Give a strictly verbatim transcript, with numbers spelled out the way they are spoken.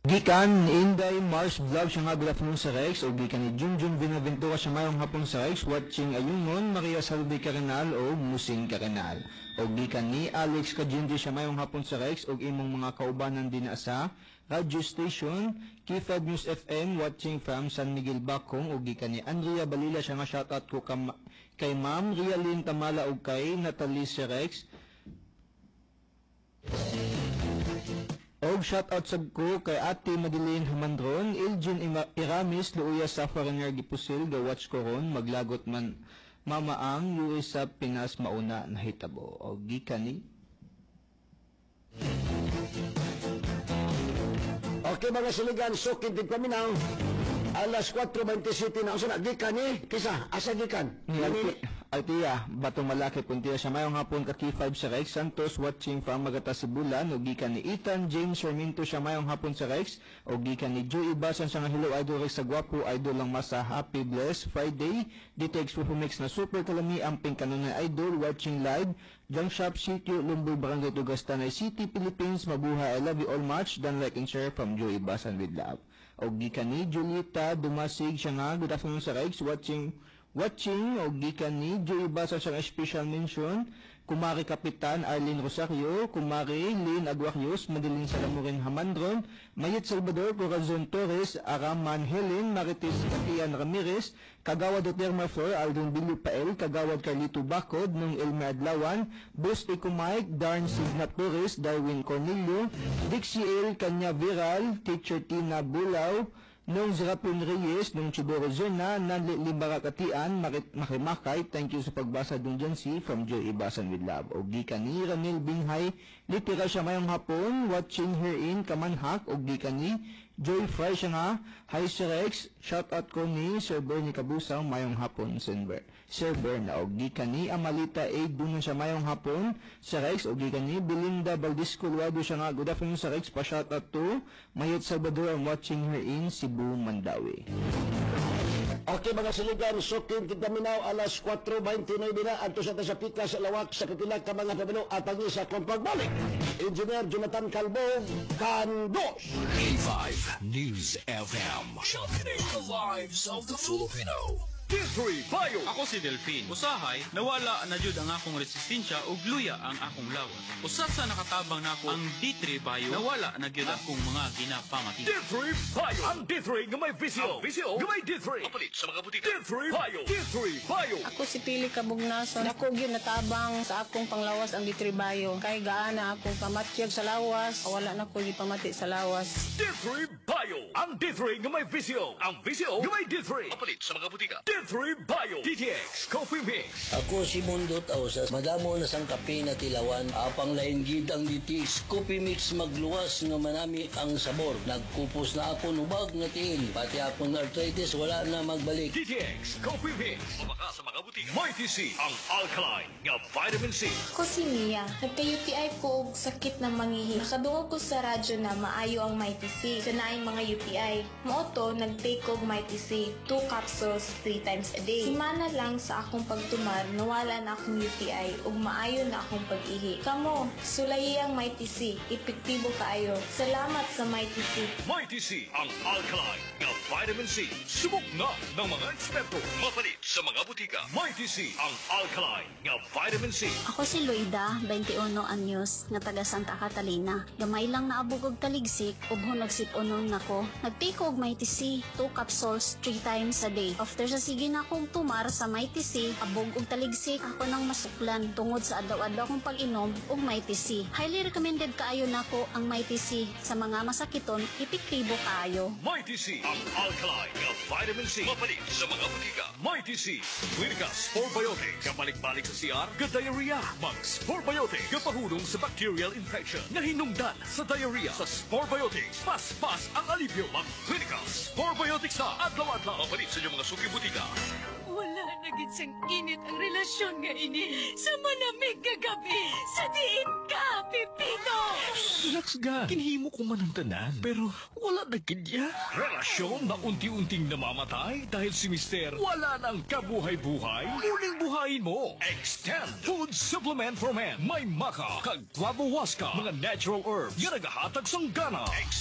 Gikan Inday Mars Vlog siya nga good afternoon sa Rex o gikan ni Junjun Binaventura siya mayong hapon sa Rex watching ayungon Maria Salve Carenal o Musing Carenal o gikan ni Alex Kajindi siya mayong hapon sa Rex o imong mga kaubanan din sa radio station K five News F M watching from San Miguel Bacong o gikan ni Andrea Balila siya nga shoutout ko kam, kay Ma'am Rialyn Tamala o kay Natalie si Rex. Og shoutout sab ko kay Ate Madeline Hamandron, Elgin Iramis, Luuya sa Foreigner Gipusil, ga-watch ko ron, maglagot man mamaang U S sa Pinas mauna nahitabo. Og gikan ni Okay mga siligan, sukid din kami na alas four twenty-seven na. Asa na, gikan ni? Kisa, asa gikan? Ni Altia, Batong Malaki, Puntia siya mayong hapon ka K five sa Rex, Santos watching from Magata Sibulan, o gikan ni Ethan James Sarmiento siya mayong hapon sa Rex, o gikan ni Joey Basan siya nga hello idol Rex sa Guapo, idol lang masa Happy Bless Friday, dito Expo-Humix na super kalami ang pingkanunay idol watching live, Junk Shop Sitio, Lumboy Barangay Tugastanay City, Philippines, mabuhay, I love you all much, dan like and share from Joey Basan with love. O gikan ni Julieta Dumasig siya nga, good afternoon sa Rex, watching Watching o gikan ni Joey Basa siyang special mention, Kumari Kapitan Arlene Rosario, Kumari Lynn Aguarios, Madaling Salamurin Hamandron, Mayit Salvador, Corazon Torres, Araman Helen, Marites Katian Ramirez, Kagawad Oterma Flor, Aldon Bilio Pael, Kagawad Carlito Bacod, Nung Elmer Adlawan, Boss Eco Mike, Darn Signat Torres, Darwin Cornelio, Dixie L. Kanya Viral, Teacher Tina Bulaw, Nung Zerapin Reyes, nung Chiboro Zona, Nanli Limbarakatian, Makimakay, thank you sa pagbasa dun dyan si from Joy Ibasan with Love. O gikan ni Ranil Binghay, literal siya mayong hapon, watching her in Kamanhak, o gikan ni Joy Fry siya nga, hi Sir Rex, shoutout ko ni Sir Bernie Kabusang, mayong hapon, Sir, Sir Berna, o gikan ni Amalita A. Dunan siya mayong hapon, Sir Rex, o gikan ni Belinda Valdisco Luado siya nga, good afternoon Sir Rex, pa-shoutout to Mayet Salvador, I'm watching her in Cebu, Mandawi. Okay mga siligan, sukid kita minaw alas four twenty-nine na adto sa sa pika sa lawak sa kapila ka mga pabilo at ang isa kong pagbalik. Engineer Jonathan Calvo, Kandos. K five News F M, championing the lives of the Filipino. D three Bio. Ako si Delphine. Usahay, nawala na jud ang akong resistensya ug luya ang akong lawas. Usa sa nakatabang nako ang D three Bio, nawala na gyud akong mga ginapamati. D three Bio. Ang D three nga may visio. Ang visio nga may D three. Kapalit sa mga butika. D three Bio. D three Bio. Ako si Pili Kabugnason. Ako gyud natabang sa akong panglawas ang D three Bio. Kay gaana akong pamatyag sa lawas, wala na ko gipamati sa lawas. D three Bio. Ang D three nga may visio. Ang visio nga may D three. Kapalit sa mga butika. D three Bio. D T X Coffee Mix. Ako si Mundo Tausas. Madamo na sang kape na tilawan. Apang lain gid ang D T X Coffee Mix magluwas nga manami ang sabor. Nagkupos na ako nubag nga tiil. Pati akong arthritis wala na magbalik. D T X Coffee Mix. Pumaka sa mga butika. Mighty C. Ang alkaline nga vitamin C. Ako si Mia. Nagka-U T I ko og sakit ng mangihi. Nakadungog ko sa radyo na maayo ang Mighty C. Sa naayong mga U T I. Mooto, nag-take og Mighty C. Two capsules, three times a day. Simana lang sa akong pagtumar, nawala na akong U T I ug maayo na akong pag-ihi. Kamo, sulayi ang Mighty C. Epektibo kaayo. Salamat sa Mighty C. Mighty C. Ang alkaline nga vitamin C. Subok na ng mga eksperto. Mapalit sa mga butika. Mighty C. Ang alkaline nga vitamin C. Ako si Luida, twenty-one anyos, nga taga Santa Catalina. Gamay lang naabog og taligsik, ug nagsip-unon nako. Nagtiko og Mighty C, two capsules, three times a day. After sa sige na akong tumar sa Mighty C, abog og taligsik, ako nang masuklan tungod sa adlaw-adlaw kong pag-inom og Mighty C. Highly recommended kaayo nako ang Mighty C sa mga masakiton, epektibo kaayo. Mighty C. Ang alkaline nga vitamin C. Mapalit sa mga butika. Mighty C. Clinica Sporbiotic. Kapalik-balik sa C R, ka-diarrhea. Mag Sporbiotic. Kapahulong sa bacterial infection. Nahinungdan sa diarrhea. Sa Sporbiotics, pas-pas ang alivyo. Mag Clinica Sporbiotic sa adlaw-adlaw. Mapalit sa inyong mga suki butika. Wala na gid sang init ang relasyon nga ini sa manamig nga gabi sa diin ka, Pipino. Relax ga. Kinhimo ko man ang tanan, pero wala na kanya. Relasyon na unti-unting namamatay dahil si Mister wala nang kabuhay-buhay. Muling buhayin mo. Extend Food Supplement for Men. May maka, kag flavowaska, mga natural herbs, yan nagahatag sang gana.